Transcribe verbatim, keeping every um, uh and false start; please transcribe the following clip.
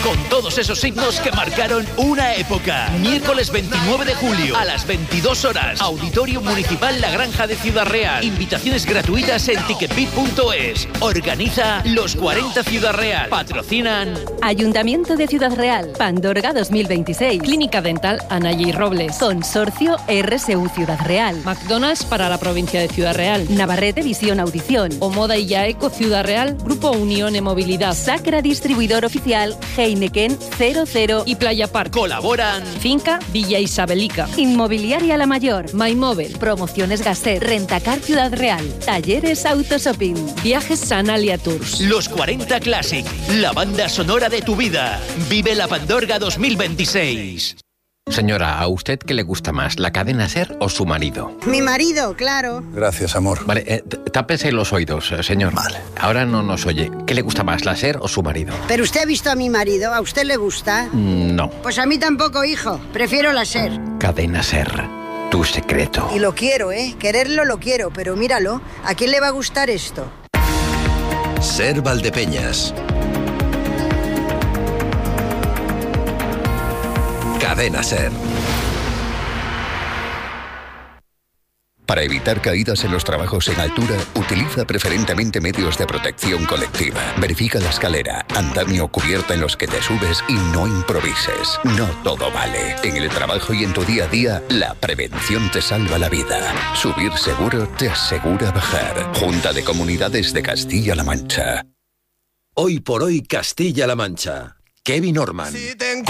con todos esos signos que marcaron una época. Miércoles veintinueve de julio a las veintidós horas. Auditorio Municipal La Granja de Ciudad Real. Invitaciones gratuitas en ticketbit punto es. Organiza Los cuarenta Ciudad Real. Patrocinan Ayuntamiento de Ciudad Real. Pandorga dos mil veintiséis. Clínica Dental Anaya y Robles. Consorcio R S U Ciudad Real. McDonald's para la provincia de Ciudad Real. Navarrete Visión Audición. Omoda y Yaeco Ciudad Real. Grupo Unión en Movilidad. Sacra Distribuidor Oficial. Heineken cero cero. Y Playa Park. Colaboran Finca Villa Isabelica. Inmobiliaria La Mayor. MyMóvil. Promociones Gasset. Rentacar Ciudad Real. Talleres Autoshopping. Viajes Sanalia Tours. Los cuarenta Classic. La banda sonora de tu vida. Vive la Pandorga dos mil veintiséis. Señora, ¿a usted qué le gusta más, la cadena SER o su marido? Mi marido, claro. Gracias, amor. Vale, eh, tápese los oídos, señor. Vale. Ahora no nos oye. ¿Qué le gusta más, la SER o su marido? ¿Pero usted ha visto a mi marido? ¿A usted le gusta? Mm, no. Pues a mí tampoco, hijo. Prefiero la SER. Cadena SER, tu secreto. Y lo quiero, ¿eh? Quererlo lo quiero, pero míralo. ¿A quién le va a gustar esto? SER Valdepeñas. Cadena SER. Para evitar caídas en los trabajos en altura, utiliza preferentemente medios de protección colectiva. Verifica la escalera, andamio o cubierta en los que te subes y no improvises. No todo vale. En el trabajo y en tu día a día, la prevención te salva la vida. Subir seguro te asegura bajar. Junta de Comunidades de Castilla-La Mancha. Hoy por hoy Castilla-La Mancha. Kevin Orman. Si te